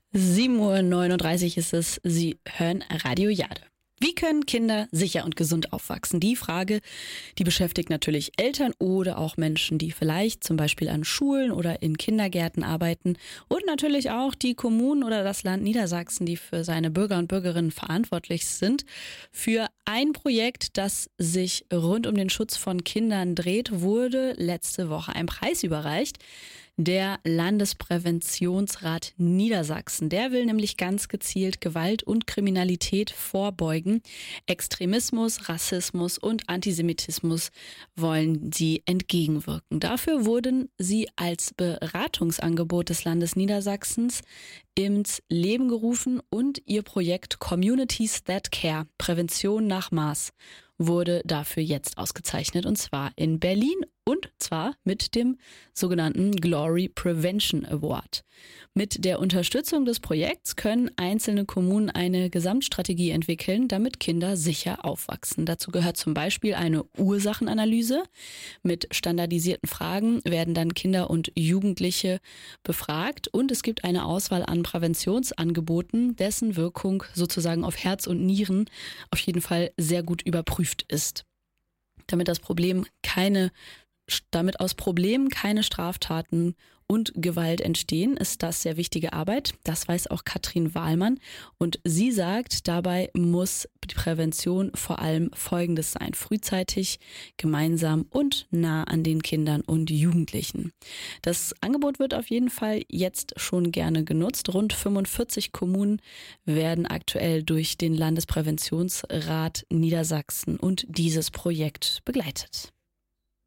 7:39 Uhr ist es. Sie hören Radio Jade. Wie können Kinder sicher und gesund aufwachsen? Die Frage, die beschäftigt natürlich Eltern oder auch Menschen, die vielleicht zum Beispiel an Schulen oder in Kindergärten arbeiten und natürlich auch die Kommunen oder das Land Niedersachsen, die für seine Bürger und Bürgerinnen verantwortlich sind. Für ein Projekt, das sich rund um den Schutz von Kindern dreht, wurde letzte Woche ein Preis überreicht. Der Landespräventionsrat Niedersachsen, der will nämlich ganz gezielt Gewalt und Kriminalität vorbeugen. Extremismus, Rassismus und Antisemitismus wollen sie entgegenwirken. Dafür wurden sie als Beratungsangebot des Landes Niedersachsens ins Leben gerufen und ihr Projekt Communities That Care, Prävention nach Maß, wurde dafür jetzt ausgezeichnet, und zwar in Berlin, und zwar mit dem sogenannten Glory Prevention Award. Mit der Unterstützung des Projekts können einzelne Kommunen eine Gesamtstrategie entwickeln, damit Kinder sicher aufwachsen. Dazu gehört zum Beispiel eine Ursachenanalyse. Mit standardisierten Fragen werden dann Kinder und Jugendliche befragt und es gibt eine Auswahl an Präventionsangeboten, dessen Wirkung sozusagen auf Herz und Nieren auf jeden Fall sehr gut überprüft ist. Damit aus Problemen keine Straftaten und Gewalt entstehen, ist das sehr wichtige Arbeit. Das weiß auch Katrin Wahlmann. Und sie sagt, dabei muss die Prävention vor allem Folgendes sein: frühzeitig, gemeinsam und nah an den Kindern und Jugendlichen. Das Angebot wird auf jeden Fall jetzt schon gerne genutzt. Rund 45 Kommunen werden aktuell durch den Landespräventionsrat Niedersachsen und dieses Projekt begleitet.